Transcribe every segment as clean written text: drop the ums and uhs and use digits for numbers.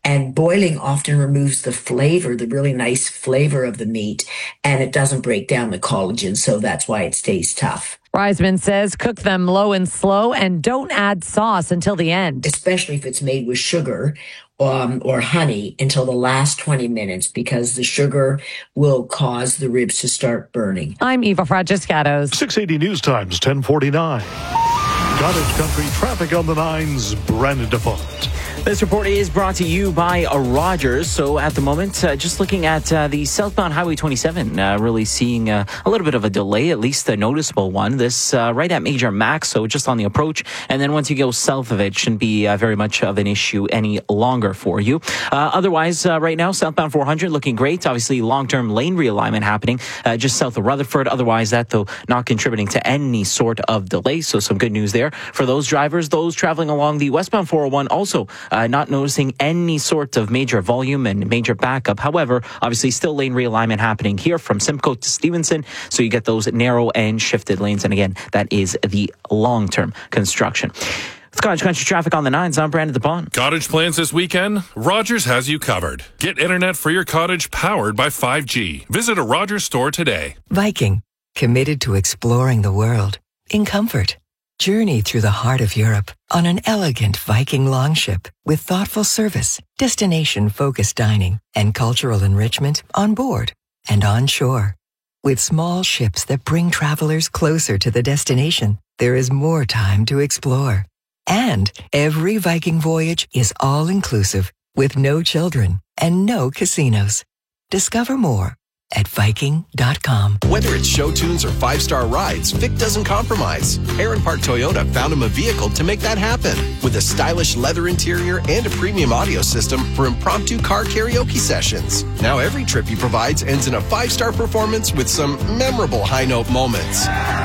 And boiling often removes the flavor, the really nice flavor of the meat, and it doesn't break down the collagen, so that's why it stays tough. Reisman says cook them low and slow and don't add sauce until the end. Especially if it's made with sugar or honey until the last 20 minutes, because the sugar will cause the ribs to start burning. I'm Eva Fragiscatos. 680 News Times, 1049. Cottage Country traffic on the 9s, Brandon DeFont. This report is brought to you by Rogers. So at the moment, just looking at the southbound Highway 27, really seeing a little bit of a delay, at least a noticeable one. This right at Major Max, so just on the approach. And then once you go south of it, shouldn't be very much of an issue any longer for you. Otherwise, right now, southbound 400 looking great. Obviously, long-term lane realignment happening just south of Rutherford. Otherwise, that, though, not contributing to any sort of delay. So some good news there for those drivers. Those traveling along the westbound 401 also not noticing any sort of major volume and major backup. However, obviously still lane realignment happening here from Simcoe to Stevenson. So you get those narrow and shifted lanes. And again, that is the long-term construction. It's Cottage Country traffic on the 9s. I'm Brandon DePont. Cottage plans this weekend? Rogers has you covered. Get internet for your cottage powered by 5G. Visit a Rogers store today. Viking, committed to exploring the world in comfort. Journey through the heart of Europe on an elegant Viking longship with thoughtful service, destination-focused dining, and cultural enrichment on board and on shore. With small ships that bring travelers closer to the destination, there is more time to explore. And every Viking voyage is all-inclusive with no children and no casinos. Discover more at Viking.com. Whether it's show tunes or 5-star rides, Vic doesn't compromise. Aaron Park Toyota found him a vehicle to make that happen with a stylish leather interior and a premium audio system for impromptu car karaoke sessions. Now every trip he provides ends in a 5-star performance with some memorable high-note moments.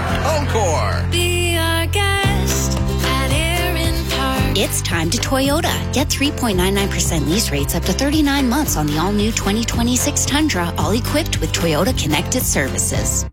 Encore! Be our guest at Aaron Park. It's time to Toyota. Get 3.99% lease rates up to 39 months on the all-new 2026 Tundra, all equipped with Toyota Connected Services.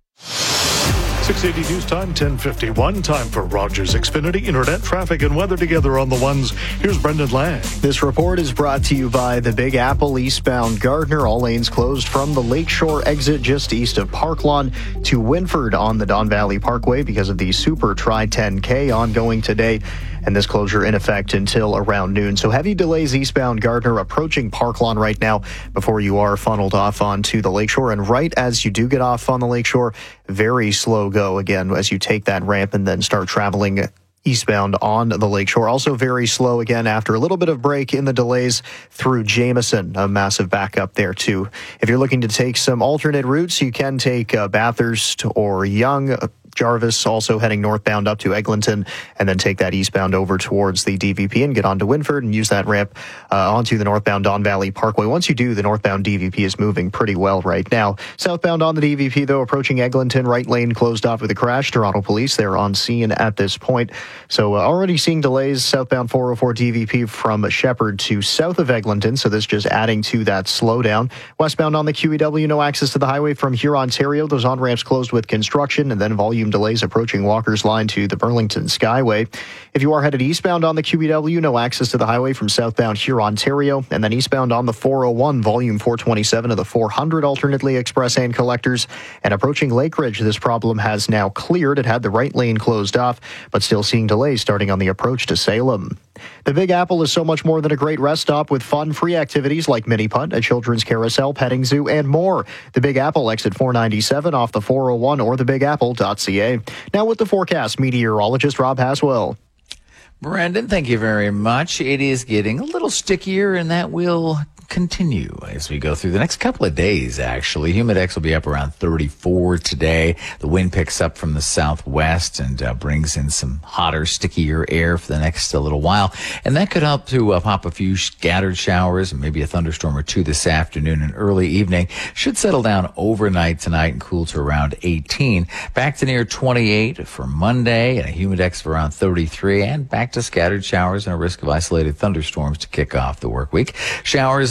680 News Time, 1051. Time for Rogers Xfinity Internet traffic and weather together on the 1s. Here's Brendan Lang. This report is brought to you by the Big Apple eastbound Gardner. All lanes closed from the Lakeshore exit just east of Park Lawn to Winford on the Don Valley Parkway because of the Super Tri 10K ongoing today. And this closure in effect until around noon. So heavy delays eastbound Gardner approaching Park Lawn right now before you are funneled off onto the Lakeshore. And right as you do get off on the Lakeshore, very slow go again as you take that ramp and then start traveling eastbound on the Lakeshore. Also very slow again after a little bit of break in the delays through Jameson. A massive backup there too. If you're looking to take some alternate routes, you can take Bathurst or Yonge. Jarvis also heading northbound up to Eglinton and then take that eastbound over towards the DVP and get onto Winford and use that ramp onto the northbound Don Valley Parkway. Once you do, the northbound DVP is moving pretty well right now. Southbound on the DVP, though, approaching Eglinton, right lane closed off with a crash. Toronto police, they're on scene at this point. So already seeing delays southbound 404 DVP from Shepherd to south of Eglinton. So this just adding to that slowdown. Westbound on the QEW, no access to the highway from Huron, Ontario. Those on-ramps closed with construction and then volume delays approaching Walker's Line to the Burlington Skyway. If you are headed eastbound on the QEW, no access to the highway from southbound Huron, Ontario, and then eastbound on the 401, volume 427 of the 400 alternately express and collectors. And approaching Lake Ridge, this problem has now cleared. It had the right lane closed off, but still seeing delays starting on the approach to Salem. The Big Apple is so much more than a great rest stop with fun, free activities like mini putt, a children's carousel, petting zoo, and more. The Big Apple, exit 497 off the 401 or thebigapple.ca. Now with the forecast, meteorologist Rob Haswell. Brandon, thank you very much. It is getting a little stickier, and that will continue as we go through the next couple of days, actually. Humidex will be up around 34 today. The wind picks up from the southwest and brings in some hotter, stickier air for the next little while. And that could help to pop a few scattered showers and maybe a thunderstorm or two this afternoon and early evening. Should settle down overnight tonight and cool to around 18. Back to near 28 for Monday and a humidex of around 33, and back to scattered showers and a risk of isolated thunderstorms to kick off the work week. Showers in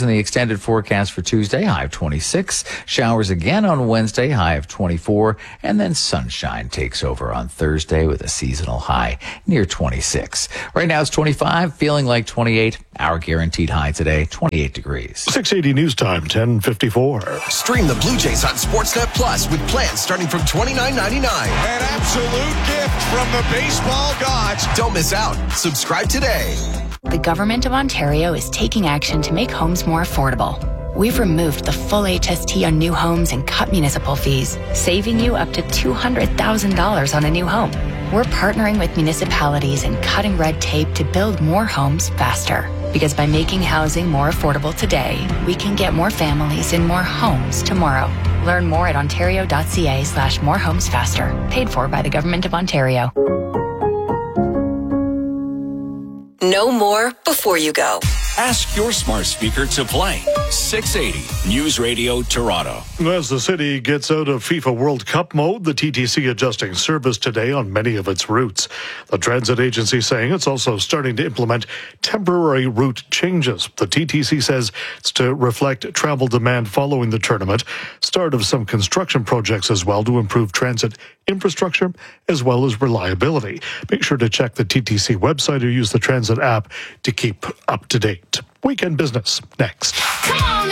the extended forecast for Tuesday, high of 26. Showers again on Wednesday, high of 24. And then sunshine takes over on Thursday with a seasonal high near 26. Right now it's 25, feeling like 28. Our guaranteed high today, 28 degrees. 680 News Time, 10:54. Stream the Blue Jays on Sportsnet Plus with plans starting from $29.99. An absolute gift from the baseball gods. Don't miss out. Subscribe today. The Government of Ontario is taking action to make homes more affordable. We've removed the full HST on new homes and cut municipal fees, saving you up to $200,000 on a new home. We're partnering with municipalities and cutting red tape to build more homes faster. Because by making housing more affordable today, we can get more families in more homes tomorrow. Learn more at ontario.ca/morehomesfaster. Paid for by the Government of Ontario. Know more before you go. Ask your smart speaker to play 680 News Radio Toronto. As the city gets out of FIFA World Cup mode, the TTC adjusting service today on many of its routes. The transit agency saying it's also starting to implement temporary route changes. The TTC says it's to reflect travel demand following the tournament, start of some construction projects as well to improve transit infrastructure as well as reliability. Make sure to check the TTC website or use the transit app to keep up to date. Weekend Business next.